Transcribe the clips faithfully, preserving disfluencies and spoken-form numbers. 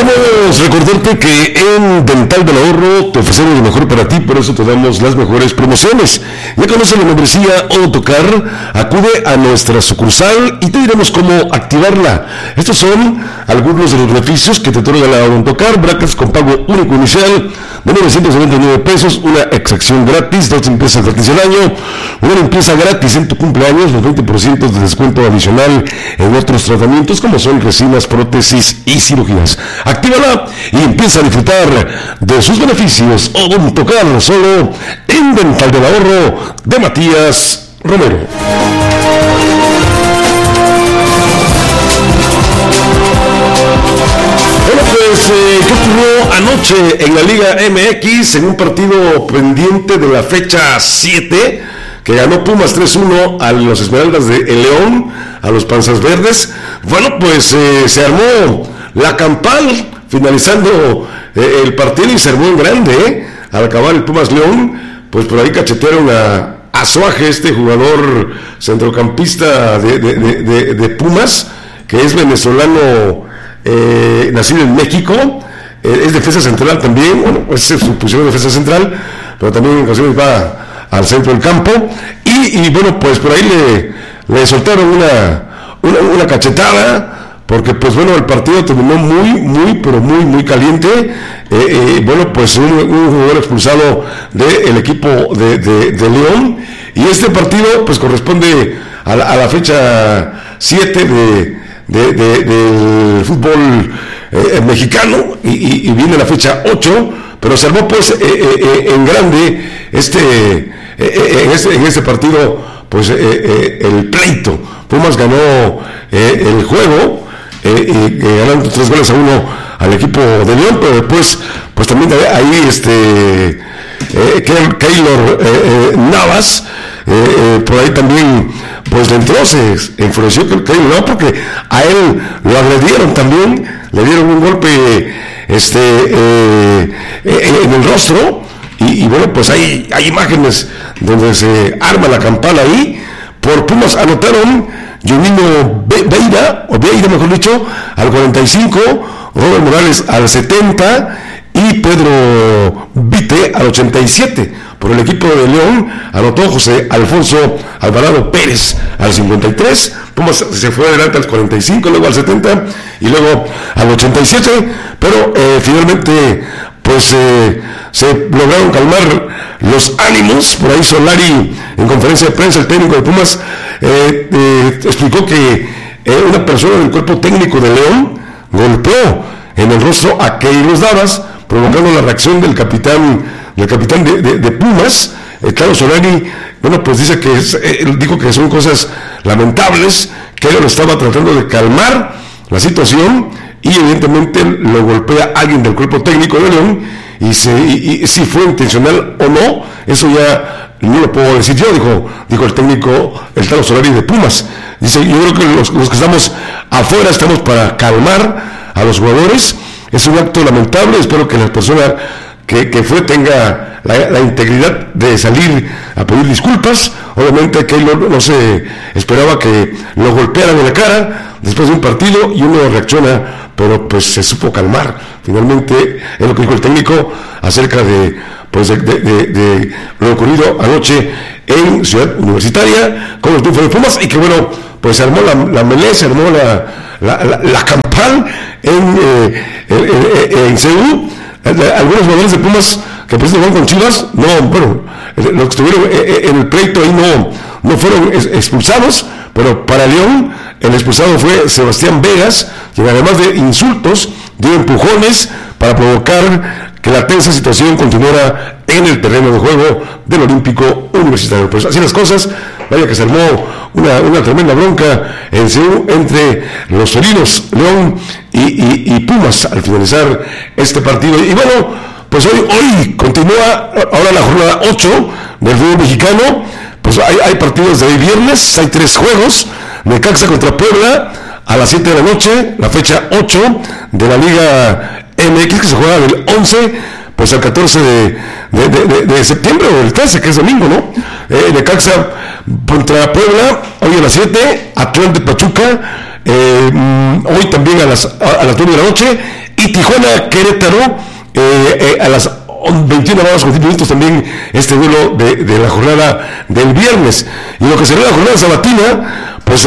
Queremos recordarte que en Dental del Ahorro te ofrecemos lo mejor para ti, por eso te damos las mejores promociones. Ya conoces la membresía Odontocar, acude a nuestra sucursal y te diremos cómo activarla. Estos son algunos de los beneficios que te otorga la Odontocar: brackets con pago único inicial de novecientos noventa y nueve pesos, una extracción gratis, dos limpiezas gratis al año, una limpieza gratis en tu cumpleaños, los veinte por ciento de descuento adicional en otros tratamientos como son resinas, prótesis y cirugías. Actívala y empieza a disfrutar de sus beneficios. Odontocar, solo en Dental del Ahorro de Matías Romero. Bueno, pues, eh, ¿qué ocurrió anoche en la Liga M X en un partido pendiente de la fecha siete? Que ganó Pumas tres uno a los Esmeraldas de El León, a los Panzas Verdes. Bueno, pues eh, se armó la campal, finalizando eh, el partido, y se armó en grande, ¿eh? Al acabar el Pumas León, pues por ahí cachetearon a Azuaje, este jugador centrocampista de, de, de, de, de Pumas, que es venezolano, eh, nacido en México, eh, es defensa central también, bueno, pues es su posición de defensa central, pero también en ocasiones va al centro del campo, y, y bueno, pues por ahí le, le soltaron una, una, una cachetada, porque pues bueno, el partido terminó muy, muy, pero muy, muy caliente. eh, eh, bueno, pues un, un jugador expulsado del equipo de, de, de León, y este partido pues corresponde a la, a la fecha siete de, de, de, del fútbol eh, mexicano, y, y, y viene la fecha ocho, pero se armó pues eh, eh, en grande este, eh, eh, en, este en este partido, pues eh, eh, el pleito. Pumas ganó eh, el juego, Eh, eh, eh, ganando tres goles a uno al equipo de León, pero después pues también ahí este eh, Keylor eh, eh, Navas eh, eh, por ahí también pues le entró, se enfureció que Keylor Navas, porque a él lo agredieron también, le dieron un golpe este eh, eh, en el rostro, y, y bueno, pues hay, hay imágenes donde se arma la campana ahí. Por Pumas anotaron Juninho Beira, o Beira mejor dicho, al cuarenta y cinco, Robert Morales al setenta y Pedro Vite al ochenta y siete. Por el equipo de León anotó José Alfonso Alvarado Pérez al cincuenta y tres, Pumas se fue adelante al cuarenta y cinco, luego al setenta y luego al ochenta y siete, pero eh, finalmente pues eh, se lograron calmar los ánimos. Por ahí Solari, en conferencia de prensa, el técnico de Pumas, eh, eh, explicó que eh, una persona del cuerpo técnico de León golpeó en el rostro a Keylor Navas, provocando la reacción del capitán del capitán de, de, de Pumas, eh, Carlos Solari. Bueno, pues dice que es, eh, dijo que son cosas lamentables, que él lo estaba tratando de calmar la situación, y evidentemente lo golpea alguien del cuerpo técnico de León, y, se, y, y si fue intencional o no, eso ya no lo puedo decir yo, dijo, dijo el técnico, el Tano Solari de Pumas. Dice, yo creo que los, los que estamos afuera estamos para calmar a los jugadores, es un acto lamentable, espero que la persona que, que fue tenga la, la integridad de salir a pedir disculpas. Obviamente que no, no se esperaba que lo golpearan en la cara después de un partido, y uno reacciona, pero pues se supo calmar. Finalmente es lo que dijo el técnico acerca de pues de, de, de, de lo ocurrido anoche en Ciudad Universitaria con el triunfo de Pumas, y que bueno, pues se armó la, la melé, se armó la, la, la, la campal en, eh, en, en, en C U. Algunos jugadores de Pumas que pues van con Chivas, no, bueno, los que estuvieron en el pleito ahí no, no fueron expulsados, pero para León el expulsado fue Sebastián Vegas, quien además de insultos dio empujones para provocar que la tensa situación continuara en el terreno de juego del Olímpico Universitario. Pues así las cosas, vaya que se armó una, una tremenda bronca en C U entre los felinos León y, y, y Pumas al finalizar este partido. Y bueno, pues hoy, hoy continúa ahora la jornada ocho del fútbol mexicano. Pues hay, hay partidos de hoy viernes, hay tres juegos: Necaxa contra Puebla a las siete de la noche, la fecha ocho de la Liga M X, que se juega del once pues al catorce de, de, de, de septiembre, o el trece, que es domingo, ¿no? Eh, Necaxa contra Puebla, hoy a las siete, Atlante Pachuca, eh, hoy también a las, a, a las nueve de la noche, y Tijuana Querétaro eh, eh, a las veintiuna horas con minutos también este duelo de, de la jornada del viernes. Y lo que será la jornada sabatina, pues eh,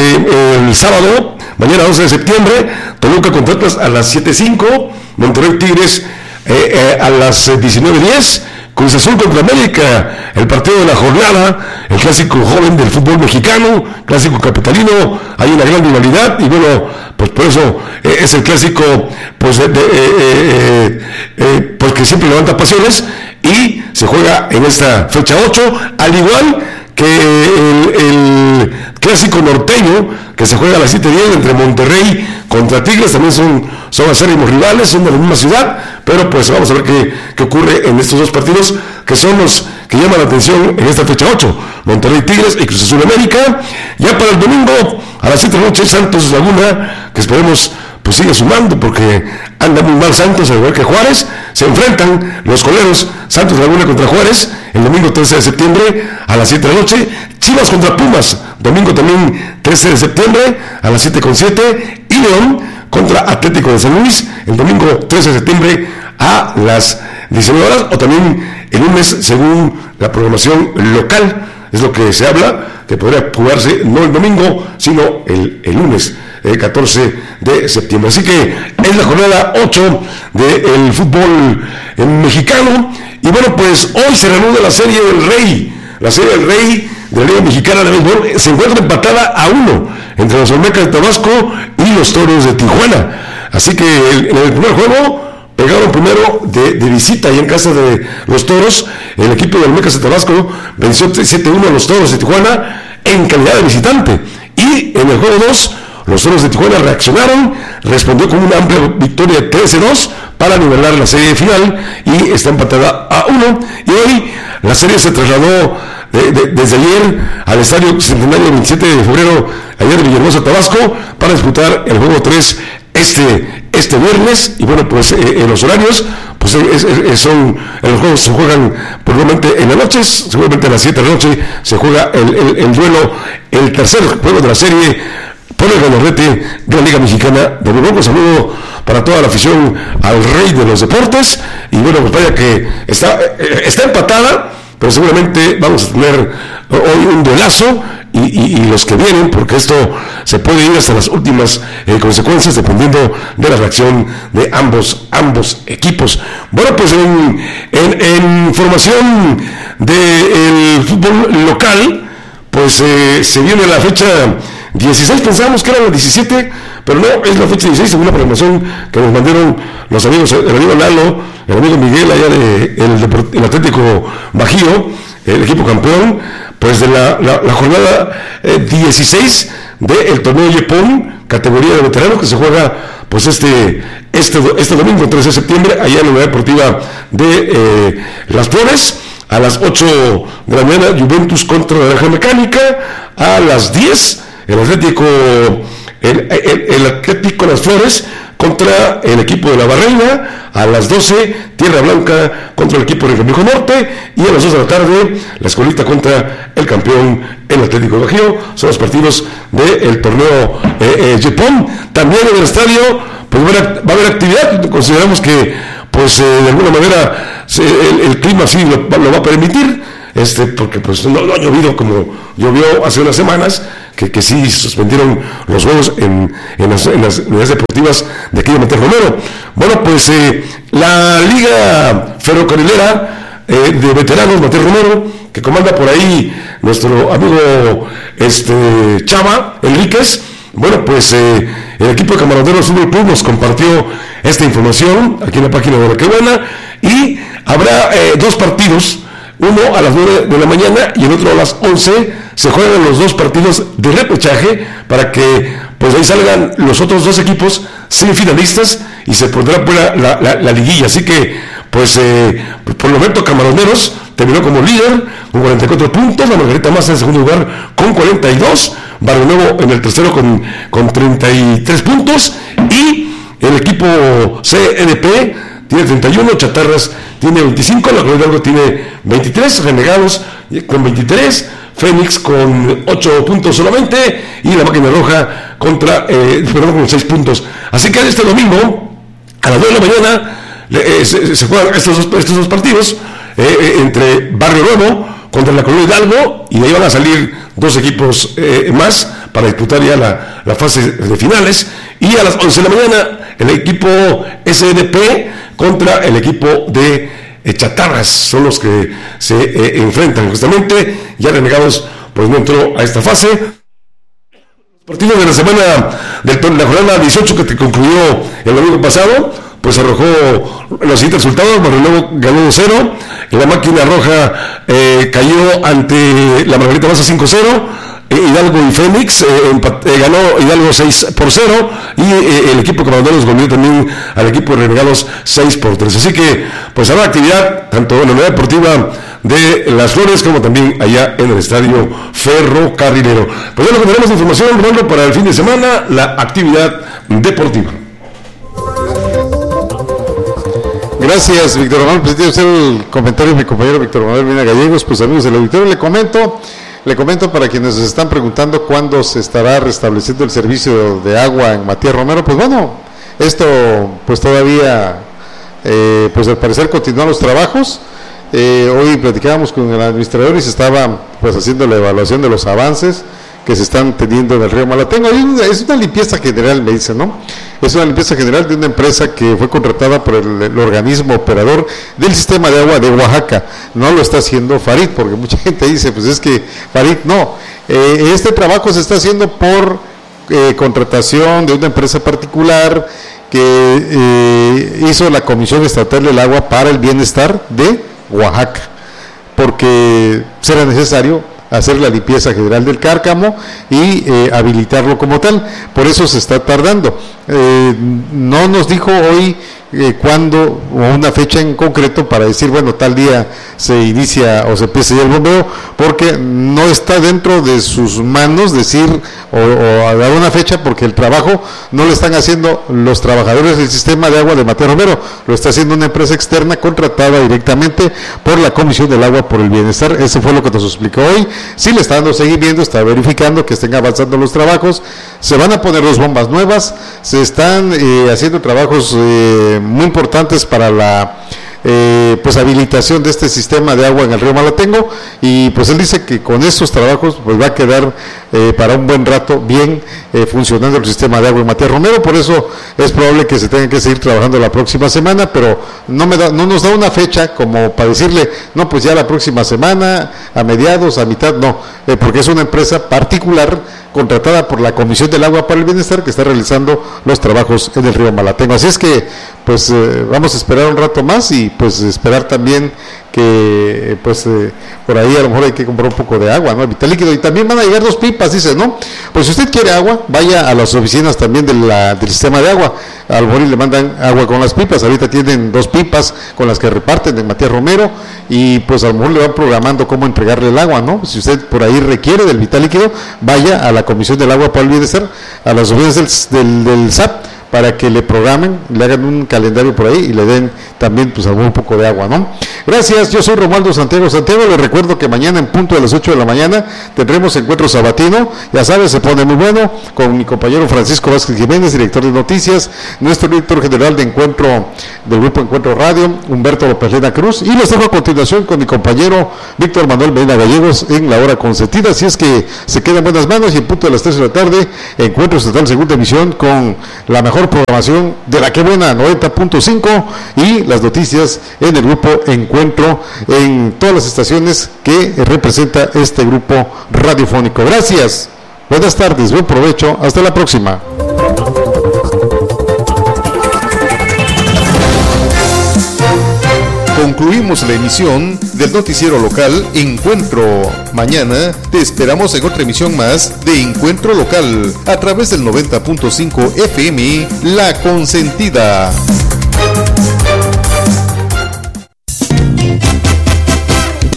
eh, el sábado, mañana doce de septiembre, Toluca contra Atlas a las siete cinco, Monterrey Tigres eh, eh, a las diecinueve diez, Cruz Azul contra América, el partido de la jornada, el clásico joven del fútbol mexicano, clásico capitalino, hay una gran rivalidad y bueno, pues por eso eh, es el clásico pues, de, de, eh, eh, eh, pues que siempre levanta pasiones y se juega en esta fecha ocho, al igual que el, el clásico norteño que se juega a las siete diez entre Monterrey contra Tigres, también son, son acérrimos rivales, son de la misma ciudad, pero pues vamos a ver qué, qué ocurre en estos dos partidos que son los que llaman la atención en esta fecha ocho, Monterrey Tigres y Cruz Azul América. Ya para el domingo a las siete de la noche Santos Laguna, que esperemos pues sigue sumando porque anda muy mal Santos, al igual que Juárez, se enfrentan los coleros, Santos Laguna contra Juárez, el domingo trece de septiembre a las siete de la noche, Chivas contra Pumas, domingo también trece de septiembre a las siete con siete, y León contra Atlético de San Luis, el domingo trece de septiembre a las diecinueve horas, o también el lunes según la programación local, es lo que se habla, que podría jugarse no el domingo, sino el, el lunes, el catorce de septiembre. Así que es la jornada ocho del fútbol mexicano. Y bueno, pues hoy se reanuda la Serie del Rey. La Serie del Rey de la Liga Mexicana de Béisbol se encuentra empatada a uno entre los Olmecas de Tabasco y los Toros de Tijuana. Así que el, en el primer juego pegaron primero de, de visita y en casa de los Toros. El equipo de Olmecas de Tabasco venció siete uno a los Toros de Tijuana en calidad de visitante. Y en el juego dos, los Toros de Tijuana reaccionaron, respondió con una amplia victoria de trece dos para nivelar la serie final y está empatada a uno. Y hoy la serie se trasladó de, de, desde ayer al Estadio Centenario veintisiete de febrero, ayer en Villahermosa, Tabasco, para disputar el juego tres este, este viernes. Y bueno, pues eh, en los horarios pues es, es, son, los juegos se juegan probablemente en las noches, seguramente a las siete de la noche se juega el, el, el duelo, el tercer juego de la serie por el galardete de la Liga Mexicana de Béisbol. Un saludo para toda la afición al rey de los deportes. Y bueno, pues vaya que está, está empatada, pero seguramente vamos a tener hoy un duelazo y, y, y los que vienen, porque esto se puede ir hasta las últimas eh, consecuencias dependiendo de la reacción de ambos, ambos equipos. Bueno, pues en, en, en formación del fútbol local, pues eh, se viene la fecha dieciséis, pensábamos que era la diecisiete, pero no, es la fecha dieciséis, según la programación que nos mandaron los amigos, el amigo Lalo, el amigo Miguel, allá de el, el Atlético Bajío, el equipo campeón, pues de la, la, la jornada eh, dieciséis del torneo Yepón, categoría de veteranos, que se juega pues este, este, este domingo, trece de septiembre, allá en la Unidad Deportiva de eh, Las Flores. A las ocho de la mañana, Juventus contra la Naranja Mecánica. A las diez, el Atlético, el, el, el Atlético Las Flores contra el equipo de la Barreina. A las doce, Tierra Blanca contra el equipo del Camijo Norte. Y a las dos de la tarde, la Escolita contra el campeón, el Atlético Bajío. Son los partidos del torneo eh, eh, Japón. También en el estadio pues va a haber, va a haber actividad. Consideramos que pues eh, de alguna manera se, el, el clima sí lo, lo va a permitir, este, porque pues no, no ha llovido como llovió hace unas semanas, que, que sí suspendieron los juegos en, en, las, en las unidades deportivas de aquí de Matías Romero. Bueno, pues eh, la Liga Ferrocarrilera eh, de veteranos Matías Romero, que comanda por ahí nuestro amigo este Chava Enríquez. Bueno, pues eh, el equipo de Camaroneros Fútbol Club nos compartió esta información aquí en la página de La Que Buena, y habrá eh, dos partidos, uno a las nueve de la mañana y el otro a las once. Se juegan los dos partidos de repechaje para que pues ahí salgan los otros dos equipos semifinalistas y se pondrá fuera la, la, la liguilla. Así que pues eh, por lo menos Camaroneros terminó como líder con cuarenta y cuatro puntos, la Margarita Maza en segundo lugar con cuarenta y dos, Barrio Nuevo en el tercero con, con treinta y tres puntos, y el equipo C N P tiene treinta y uno, Chatarras tiene veinticinco, la Cruz de Hidalgo tiene veintitrés, Renegados con veintitrés, Fénix con ocho puntos solamente, y la Máquina Roja contra, eh, perdón, con seis puntos. Así que este domingo a las nueve de la mañana eh, se, se juegan estos dos, estos dos partidos eh, entre Barrio Nuevo contra la Colonia Hidalgo, y de ahí van a salir dos equipos eh, más para disputar ya la, la fase de finales. Y a las once de la mañana el equipo S N P contra el equipo de eh, Chatarras, son los que se eh, enfrentan justamente. Ya Renegados pues no entró a esta fase. Partido de la semana de la jornada dieciocho que te concluyó el domingo pasado, pues arrojó los siguientes resultados. Barrio Nuevo ganó dos cero, la Máquina Roja eh, cayó ante la Margarita Maza cinco cero, eh, Hidalgo y Fénix eh, empat, eh, ganó Hidalgo seis por cero, y eh, el equipo Comandados goleó también al equipo de Renegados seis por tres. Así que pues habrá actividad tanto en la unidad deportiva de Las Flores como también allá en el estadio Ferrocarrilero. Pues ya lo que tenemos de información, Rolando, para el fin de semana, la actividad deportiva. Gracias, Víctor Manuel. Pues tiene usted el comentario de mi compañero Víctor Manuel Mina Gallegos. Pues amigos del auditorio, le comento, le comento para quienes nos están preguntando cuándo se estará restableciendo el servicio de agua en Matías Romero. Pues bueno, esto pues todavía, eh, pues al parecer continúan los trabajos. Eh, hoy platicábamos con el administrador y se estaba pues haciendo la evaluación de los avances que se están teniendo en el río Malatengo. Es una limpieza general, me dicen, ¿no? Es una limpieza general de una empresa que fue contratada por el, el organismo operador del sistema de agua de Oaxaca. No lo está haciendo Farid, porque mucha gente dice, pues es que Farid no. Eh, este trabajo se está haciendo por eh, contratación de una empresa particular que eh, hizo la Comisión Estatal del Agua para el Bienestar de Oaxaca, porque será necesario hacer la limpieza general del cárcamo y eh, habilitarlo como tal. Por eso se está tardando. Eh, no nos dijo hoy eh, cuándo o una fecha en concreto para decir, bueno, tal día se inicia o se empieza ya el bombeo, porque no está dentro de sus manos decir o, o dar una fecha, porque el trabajo no lo están haciendo los trabajadores del sistema de agua de Matías Romero, lo está haciendo una empresa externa contratada directamente por la Comisión del Agua por el Bienestar. Eso fue lo que nos explicó hoy. Sí le está dando seguimiento, está verificando que estén avanzando los trabajos. Se van a poner dos bombas nuevas, se están eh, haciendo trabajos eh, muy importantes para la Eh, pues habilitación de este sistema de agua en el río Malatengo, y pues él dice que con estos trabajos pues va a quedar eh, para un buen rato bien eh, funcionando el sistema de agua en Matías Romero. Por eso es probable que se tenga que seguir trabajando la próxima semana, pero no me da, no nos da una fecha como para decirle, no, pues ya la próxima semana, a mediados, a mitad, no, eh, porque es una empresa particular contratada por la Comisión del Agua para el Bienestar que está realizando los trabajos en el río Malatengo. Así es que pues eh, vamos a esperar un rato más, y pues esperar también que pues eh, por ahí a lo mejor hay que comprar un poco de agua, ¿no? Vital líquido, y también van a llegar dos pipas, dice, ¿no? Pues si usted quiere agua, vaya a las oficinas también de la, del sistema de agua, a lo mejor le mandan agua con las pipas. Ahorita tienen dos pipas con las que reparten en Matías Romero, y pues a lo mejor le van programando cómo entregarle el agua, ¿no? Si usted por ahí requiere del vital líquido, vaya a la Comisión del Agua para el Bienestar, a las oficinas del, del, del S A P, para que le programen, le hagan un calendario por ahí y le den también pues algún poco de agua, ¿no? Gracias, yo soy Romualdo Santiago Santiago, les recuerdo que mañana en punto de las ocho de la mañana tendremos encuentro sabatino, ya sabes, se pone muy bueno, con mi compañero Francisco Vázquez Jiménez, director de noticias, nuestro director general de encuentro, del grupo Encuentro Radio, Humberto López Lena Cruz, y los dejo a continuación con mi compañero Víctor Manuel Medina Gallegos en la hora consentida. Así es que se quedan buenas manos, y en punto de las tres de la tarde, Encuentro Estatal segunda emisión, con la mejor programación de la que buena noventa punto cinco y las noticias en el grupo Encuentro en todas las estaciones que representa este grupo radiofónico. Gracias, buenas tardes, buen provecho, hasta la próxima. Concluimos la emisión del noticiero local Encuentro. Mañana te esperamos en otra emisión más de Encuentro Local a través del noventa punto cinco F M La Consentida.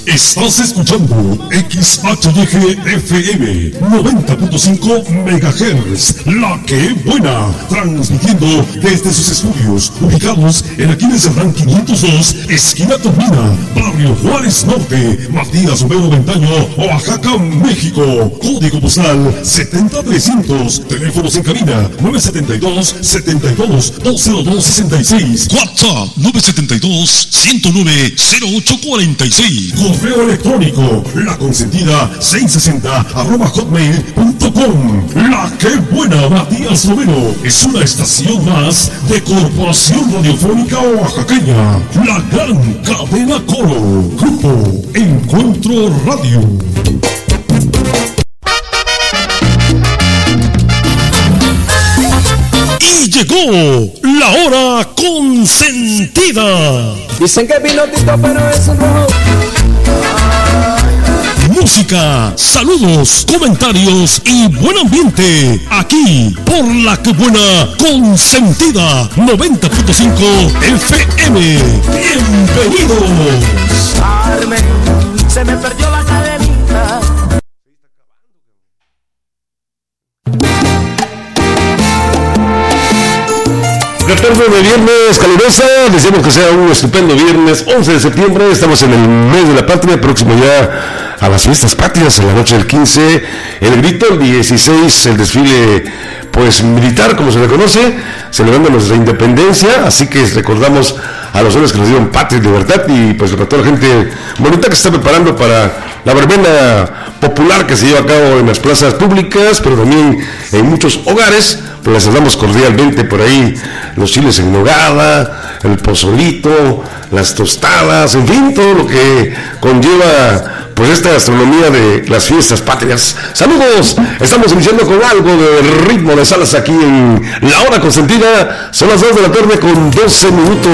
Estás escuchando X H Y G F M noventa punto cinco megahertz, La Que Buena, transmitiendo desde sus estudios ubicados en Aquiles Cerdán quinientos dos, esquina Turbina, barrio Juárez Norte, Matías Romero Ventaño, Oaxaca, México. Código postal setenta trescientos, teléfonos en cabina nueve siete dos, setenta y dos, dos cero dos sesenta y seis, WhatsApp nueve siete dos, ciento nueve, cero ocho cuarenta y seis, correo electrónico la consentida seiscientos sesenta arroba hotmail punto com. La Que Buena, Matías Romero, es una estación más de Corporación Radiofónica Oaxaqueña, la gran cadena Coro, Grupo Encuentro Radio. Y llegó la hora consentida. Dicen que pilotito, pero es un rojo. Música, saludos, comentarios y buen ambiente. Aquí, por La Que Buena Consentida noventa punto cinco F M. Bienvenidos. Carmen, se me perdió la cadenita. Buenas tardes de viernes calurosa, deseamos que sea un estupendo viernes once de septiembre, estamos en el mes de la patria, próximo ya a las fiestas patrias, en la noche del quince, el grito, el dieciséis, el desfile pues militar, como se le conoce, celebrando nuestra independencia, así que recordamos a los héroes que nos dieron patria y libertad, y pues a toda la gente bonita que se está preparando para la verbena popular que se lleva a cabo en las plazas públicas, pero también en muchos hogares. Pues les saludamos cordialmente por ahí, los chiles en nogada, el pozolito, las tostadas, en fin, todo lo que conlleva pues esta gastronomía de las fiestas patrias. Saludos, estamos iniciando con algo de ritmo de salas aquí en La Hora Consentida, son las dos de la tarde con doce minutos.